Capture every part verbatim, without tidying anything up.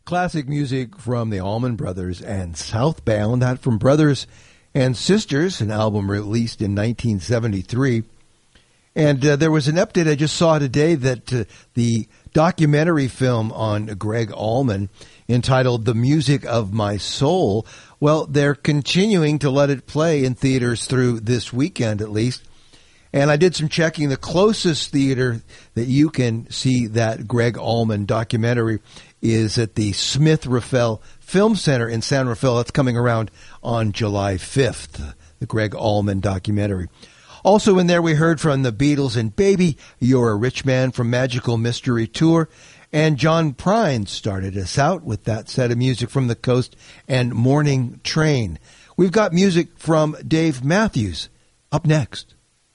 Classic music from the Allman Brothers and Southbound, that from Brothers and Sisters, an album released in nineteen seventy-three. And uh, there was an update I just saw today that uh, the documentary film on Gregg Allman entitled The Music of My Soul, well, they're continuing to let it play in theaters through this weekend at least. And I did some checking. The closest theater that you can see that Gregg Allman documentary is at the Smith Rafael Film Center in San Rafael. That's coming around on July fifth, the Gregg Allman documentary. Also in there, we heard from the Beatles and Baby, You're a Rich Man from Magical Mystery Tour. And John Prine started us out with that set of music from the Coast and Morning Train. We've got music from Dave Matthews up next.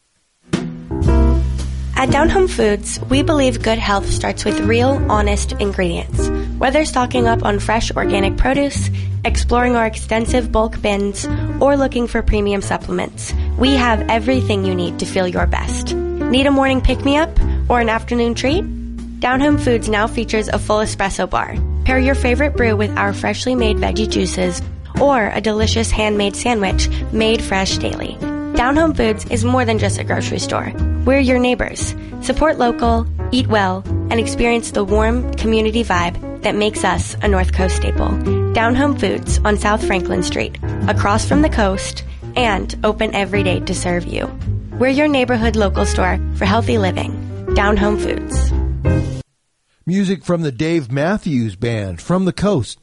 At Down Home Foods, we believe good health starts with real, honest ingredients. Whether stocking up on fresh organic produce, exploring our extensive bulk bins, or looking for premium supplements, we have everything you need to feel your best. Need a morning pick-me-up or an afternoon treat? Down Home Foods now features a full espresso bar. Pair your favorite brew with our freshly made veggie juices or a delicious handmade sandwich made fresh daily. Down Home Foods is more than just a grocery store. We're your neighbors. Support local, eat well, and experience the warm community vibe that makes us a North Coast staple. Down Home Foods on South Franklin Street, across from the coast, and open every day to serve you. We're your neighborhood local store for healthy living. Down Home Foods. Music from the Dave Matthews Band from the Coast